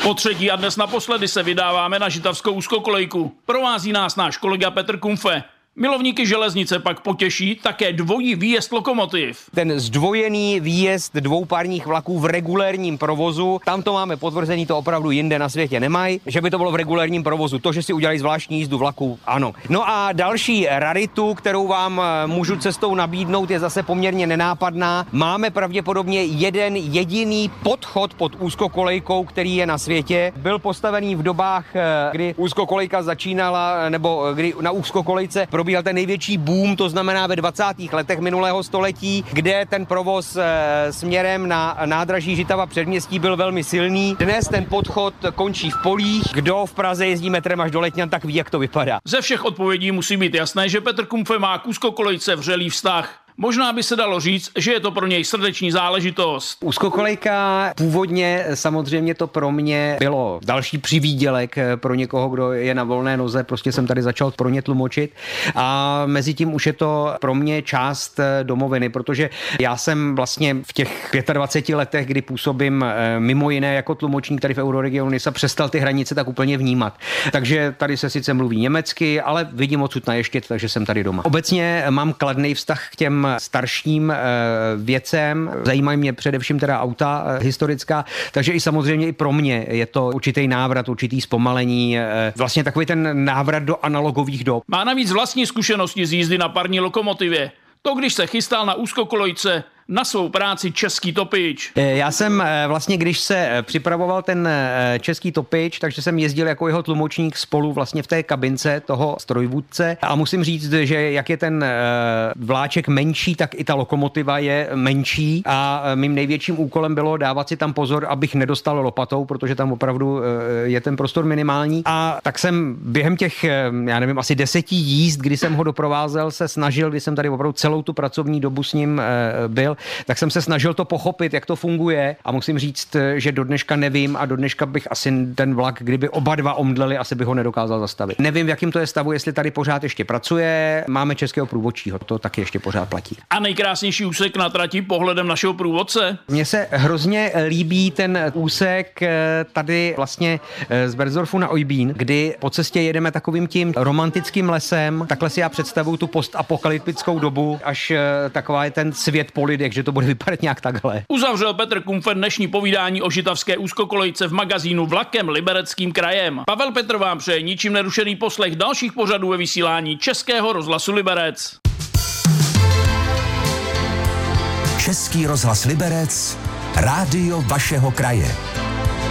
Po třetí a dnes naposledy se vydáváme na žitavskou úzkokolejku. Provází nás náš kolega Petr Kumfe. Milovníky železnice pak potěší také dvojí výjezd lokomotiv. Ten zdvojený výjezd dvoupárních vlaků v regulérním provozu, tam to máme potvrzený, to opravdu jinde na světě nemají, že by to bylo v regulérním provozu. To, že si udělají zvláštní jízdu vlaku, ano. No a další raritu, kterou vám můžu cestou nabídnout, je zase poměrně nenápadná. Máme pravděpodobně jeden jediný podchod pod úzkokolejkou, který je na světě. Byl postavený v dobách, kdy úzkokolejka začínala, nebo kdy na úzkokolejce probíhal ten největší boom, to znamená ve 20. letech minulého století, kde ten provoz směrem na nádraží Žitava předměstí byl velmi silný. Dnes ten podchod končí v polích. Kdo v Praze jezdí metrem až do Letňan, tak ví, jak to vypadá. Ze všech odpovědí musí být jasné, že Petr Kumfe má k úzkokolejce vřelý vztah. Možná by se dalo říct, že je to pro něj srdeční záležitost. Úzkokolejka původně samozřejmě to pro mě bylo další přivýdělek pro někoho, kdo je na volné noze. Prostě jsem tady začal pro ně tlumočit a mezi tím už je to pro mě část domoviny, protože já jsem vlastně v těch 25 letech, kdy působím mimo jiné jako tlumočník tady v Euroregionu Nysa, přestal ty hranice tak úplně vnímat. Takže tady se sice mluví německy, ale vidím odsud na Ještěd, takže jsem tady doma. Obecně mám kladný vztah k těm starším věcem. Zajímají mě především teda auta historická, takže i samozřejmě i pro mě je to určitý návrat, určitý zpomalení, vlastně takový ten návrat do analogových dob. Má navíc vlastní zkušenosti z jízdy na parní lokomotivě. To, když se chystal na úzkokolejce na svou práci český topič. Já jsem vlastně, když se připravoval ten český topič, takže jsem jezdil jako jeho tlumočník spolu vlastně v té kabince toho strojvůdce a musím říct, že jak je ten vláček menší, tak i ta lokomotiva je menší a mým největším úkolem bylo dávat si tam pozor, abych nedostal lopatou, protože tam opravdu je ten prostor minimální a tak jsem během těch, já nevím, asi 10 jízd, kdy jsem ho doprovázel, se snažil, kdy jsem tady opravdu celou tu pracovní dobu s ním byl, tak jsem se snažil to pochopit, jak to funguje a musím říct, že do dneška nevím a do dneška bych asi ten vlak, kdyby oba dva omdleli, asi bych ho nedokázal zastavit. Nevím, v jakým to je stavu, jestli tady pořád ještě pracuje, máme českého průvodčího, to taky ještě pořád platí. A nejkrásnější úsek na trati pohledem našeho průvodce? Mně se hrozně líbí ten úsek tady vlastně z Berzdorfu na Oybín, kdy po cestě jedeme takovým tím romantickým lesem, takhle si já představuju tu postapokalyptickou dobu, až taková je ten svět po lidech, že to bude vypadat nějak takhle. Uzavřel Petr Kumfe dnešní povídání o žitavské úzkokolejce v magazínu Vlakem Libereckým krajem. Pavel Petr vám přeje ničím nerušený poslech dalších pořadů ve vysílání Českého rozhlasu Liberec. Český rozhlas Liberec, rádio vašeho kraje.